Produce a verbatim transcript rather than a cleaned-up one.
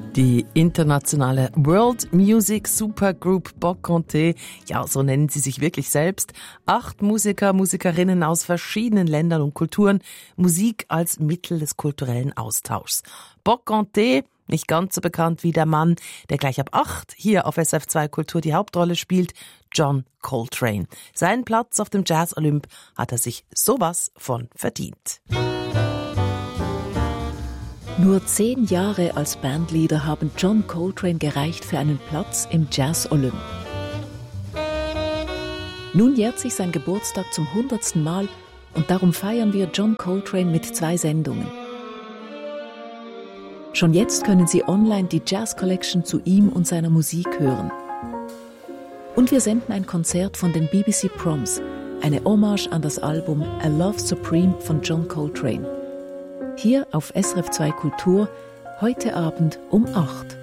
Die internationale World Music Supergroup Boccanté, ja, so nennen sie sich wirklich selbst. Acht Musiker, Musikerinnen aus verschiedenen Ländern und Kulturen, Musik als Mittel des kulturellen Austauschs. Boccanté, nicht ganz so bekannt wie der Mann, der gleich ab acht hier auf S R F zwei Kultur die Hauptrolle spielt, John Coltrane. Seinen Platz auf dem Jazz Olymp hat er sich sowas von verdient. Nur zehn Jahre als Bandleader haben John Coltrane gereicht für einen Platz im Jazz Olymp. Nun jährt sich sein Geburtstag zum hundertsten Mal und darum feiern wir John Coltrane mit zwei Sendungen. Schon jetzt können Sie online die Jazz Collection zu ihm und seiner Musik hören. Und wir senden ein Konzert von den B B C Proms, eine Hommage an das Album A Love Supreme von John Coltrane. Hier auf S R F zwei Kultur, heute Abend um acht.